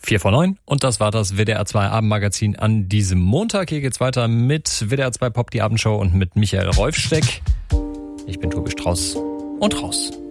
4 vor 9 und das war das WDR 2 Abendmagazin an diesem Montag. Hier geht's weiter mit WDR 2 Pop, die Abendshow und mit Michael Rolfsteck. Ich bin Tobi Strauß und raus.